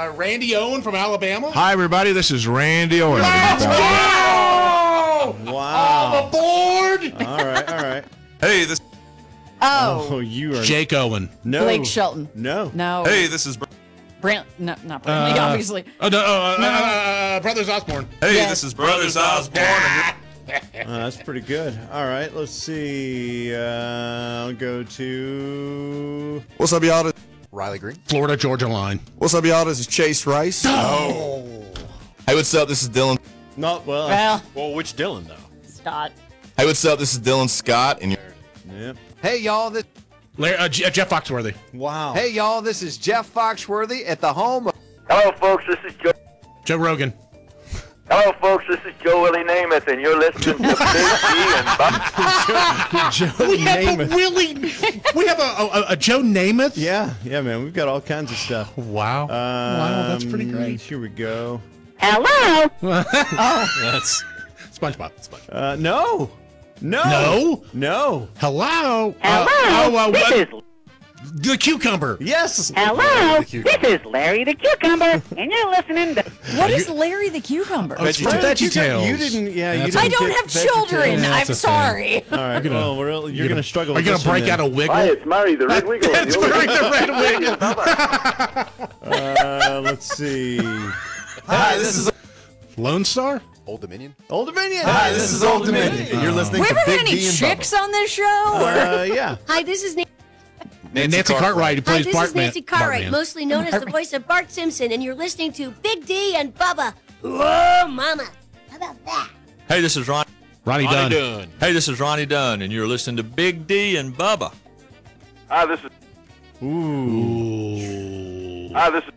Randy Owen from Alabama. Hi, everybody. This is Randy Owen. Let's go! Wow. I'm aboard. All right. Hey, this. Oh, you are Jake Owen. no Blake Shelton. No. No. Hey, this is. Not Brantley, obviously. Oh, no, Brothers Osborne. Hey, Yes. this is Brothers Osborne. That's pretty good. All right, let's see. I'll go to. What's up, y'all? Riley Green. Florida Georgia line. What's up, y'all? This is Chase Rice. Oh. Hey, what's up? This is Dylan. Not well. Well, which Dylan, though? Scott. Hey, what's up? This is Dylan Scott. And Yep. Hey, y'all. This Jeff Foxworthy. Wow. Hey, y'all. This is Jeff Foxworthy at the home of... Hello, folks. This is Joe. Joe Rogan. Hello, folks. This is Joe Willie Namath, and you're listening to Big D and Bob. Joe We have Namath. we have a Joe Namath. Yeah, man. We've got all kinds of stuff. Wow. Wow, that's pretty great. Here we go. Hello. That's SpongeBob. No. No? No. Hello. Hello. This is the cucumber. Yes. Hello. This is Larry the Cucumber, and you're listening to... What is Larry the Cucumber? VeggieTales. You didn't. Yeah, you didn't. I don't get have children. VeggieTales. I'm sorry. All right. You're gonna struggle. Are you with gonna this one break then. out a wiggle? Hi, it's Murray, the Red Wiggle. That's right, the Red Wiggle. Let's see. Hi, this is Lone Star? Old Dominion. Old Dominion. Hi, this is Old Dominion. And you're listening We to ever Big had any D and chicks Bubba. on this show? Yeah. Hi, this is Nancy Cartwright, who Hi, plays this is Nancy Cartwright, Bartman. mostly known as the voice of Bart Simpson, and you're listening to Big D and Bubba. Whoa, mama. How about that? Hey, this is Ronnie Ronnie Dunn. Hey, this is Ronnie Dunn, and you're listening to Big D and Bubba. Hi, this is. Ooh. Hi, this is.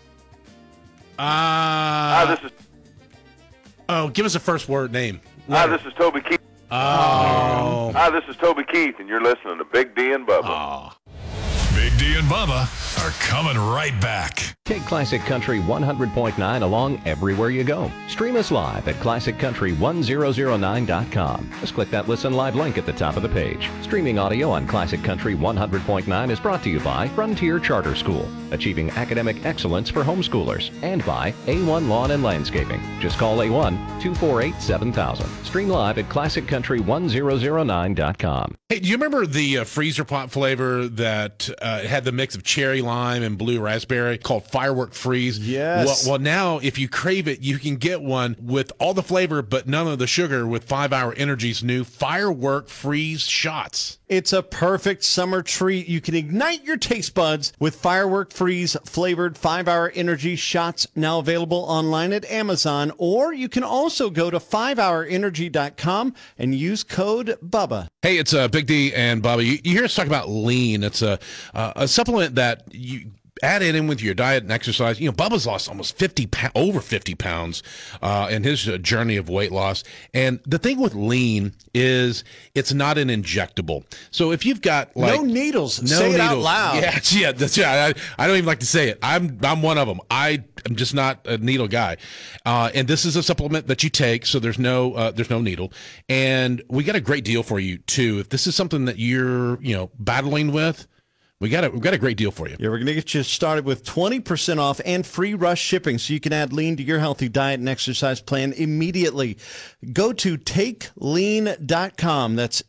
Hi, this is. Oh, give us a first word name. Hi, this is Toby Keith. Oh. Hi, this is Toby Keith, and you're listening to Big D and Bubba. Oh. Big D and Bubba are coming right back. Take Classic Country 100.9 along everywhere you go. Stream us live at classiccountry1009.com. Just click that Listen Live link at the top of the page. Streaming audio on Classic Country 100.9 is brought to you by Frontier Charter School, achieving academic excellence for homeschoolers, and by A1 Lawn and Landscaping. Just call A1-248-7000. Stream live at classiccountry1009.com. Hey, do you remember the freezer pop flavor that had the mix of cherry lime and blue raspberry called Firework Freeze? Yes. Well, now if you crave it, you can get one with all the flavor but none of the sugar with 5 Hour Energy's new Firework Freeze shots. It's a perfect summer treat. You can ignite your taste buds with Firework Freeze flavored 5 Hour Energy shots, now available online at Amazon, or you can also go to 5hourenergy.com and use code BUBBA. Hey, it's Big D and Bubba. You hear us talk about lean. It's a supplement that you add it in with your diet and exercise. You know, Bubba's lost almost over 50 pounds in his journey of weight loss. And the thing with lean is it's not an injectable. So if you've got like no needles, no say it out needles. loud. Yeah, that's right. I don't even like to say it. I'm one of them. I'm just not a needle guy. And this is a supplement that you take, so there's no needle. And we got a great deal for you too. If this is something that you're battling with, we've got a great deal for you. Yeah, we're going to get you started with 20% off and free rush shipping so you can add lean to your healthy diet and exercise plan immediately. Go to takelean.com. That's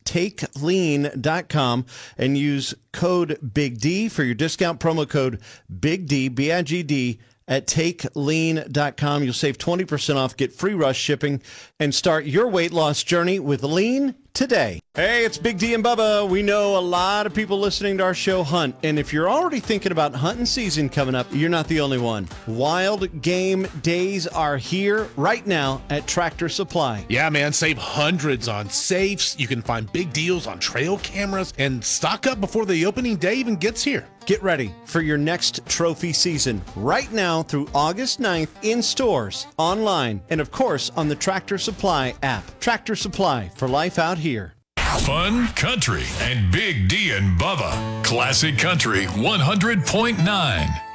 takelean.com and use code Big D for your discount promo code Big D, BIGD. At takelean.com. You'll save 20% off, get free rush shipping, and start your weight loss journey with Lean today. Hey, it's Big D and Bubba. We know a lot of people listening to our show hunt, and if you're already thinking about hunting season coming up, you're not the only one. Wild Game Days are here right now at Tractor Supply. Yeah, man, save hundreds on safes. You can find big deals on trail cameras and stock up before the opening day even gets here. Get ready for your next trophy season right now through August 9th in stores, online, and of course on the Tractor Supply app. Tractor Supply, for life out here. Fun, country, and Big D and Bubba. Classic Country 100.9.